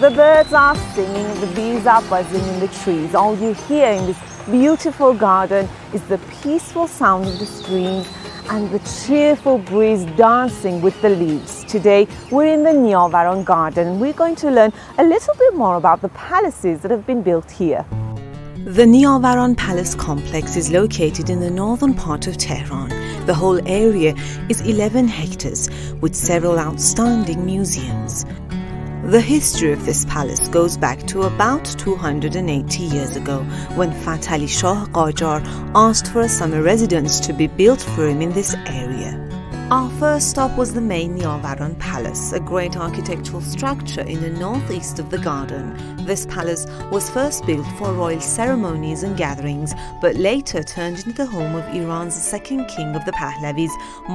The birds are singing, the bees are buzzing in the trees. All you hear in this beautiful garden is the peaceful sound of the streams and the cheerful breeze dancing with the leaves. Today we're in the Neavaron garden and we're going to learn a little bit more about the palaces that have been built here. The Neavaron Palace complex is located in the northern part of Tehran. The whole area is 11 hectares with several outstanding museums. The history of this palace goes back to about 280 years ago when Fath Ali Shah Qajar asked for a summer residence to be built for him in this area. Our first stop was the main Neavaron Palace, a great architectural structure in the northeast of the garden. This palace was first built for royal ceremonies and gatherings, but later turned into the home of Iran's second king of the Pahlavis,